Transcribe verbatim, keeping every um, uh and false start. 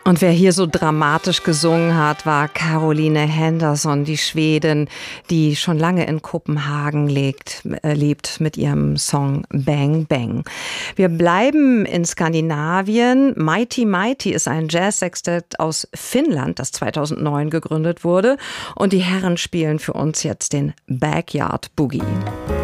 Und wer hier so dramatisch gesungen hat, war Caroline Henderson, die Schwedin, die schon lange in Kopenhagen lebt, äh, lebt mit ihrem Song Bang Bang. Wir bleiben in Skandinavien. Mighty Mighty ist ein Jazz-Sextett aus Finnland, das zweitausendneun gegründet wurde. Und die Herren spielen für uns jetzt den Backyard Boogie.